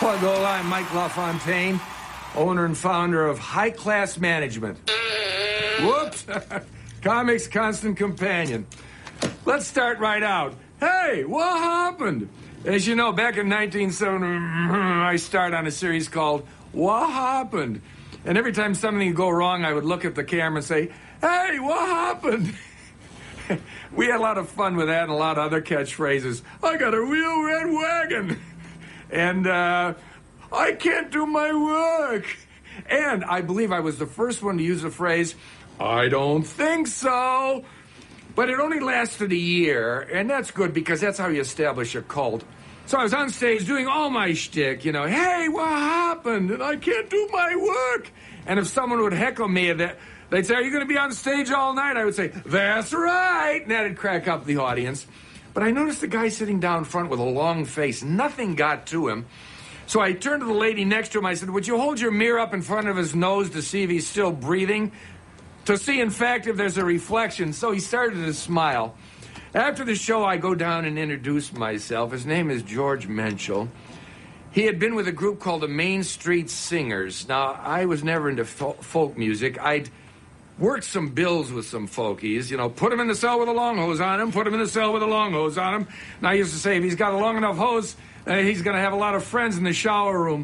Wagola. I'm Mike LaFontaine, owner and founder of High Class Management. Whoops. Comics Constant Companion. Let's start right out. Hey, what happened? As you know, back in 1970, I started on a series called What Happened? And every time something would go wrong, I would look at the camera and say, hey, what happened? We had a lot of fun with that and a lot of other catchphrases. I got a real red wagon. And I can't do my work. And I believe I was the first one to use the phrase, I don't think so. But it only lasted a year, and that's good because that's how you establish a cult. So I was on stage doing all my shtick, you know, hey, what happened? And I can't do my work. And if someone would heckle me, they'd say, are you going to be on stage all night? I would say, that's right. And that'd crack up the audience. But I noticed the guy sitting down front with a long face. Nothing got to him. So I turned to the lady next to him. I said, would you hold your mirror up in front of his nose to see if he's still breathing? To see, in fact, if there's a reflection. So he started to smile. After the show, I go down and introduce myself. His name is George Menschel. He had been with a group called the Main Street Singers. Now, I was never into folk music. I'd worked some bills with some folkies, you know, put him in the cell with a long hose on him, put him in the cell with a long hose on him. And I used to say, if he's got a long enough hose, he's going to have a lot of friends in the shower room.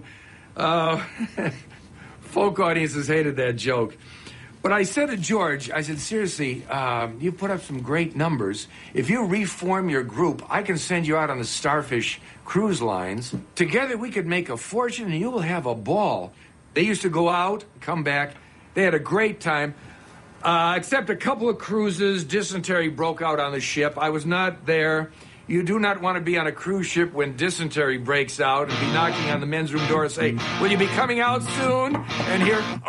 Folk audiences hated that joke. But I said to George, I said, seriously, you put up some great numbers. If you reform your group, I can send you out on the Starfish cruise lines. Together we could make a fortune and you will have a ball. They used to go out, come back. They had a great time. Except a couple of cruises, dysentery broke out on the ship. I was not there. You do not want to be on a cruise ship when dysentery breaks out and be knocking on the men's room door and say, will you be coming out soon? And hear...